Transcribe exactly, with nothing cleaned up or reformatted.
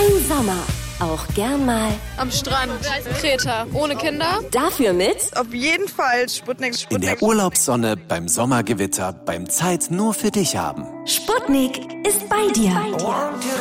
Dein Sommer. Auch gern mal am Strand, Kreta, ohne Kinder. Dafür mit auf jeden Fall Sputnik. Sputnik. In der Urlaubssonne, beim Sommergewitter, beim Zeit nur für dich haben. Sputnik ist bei dir.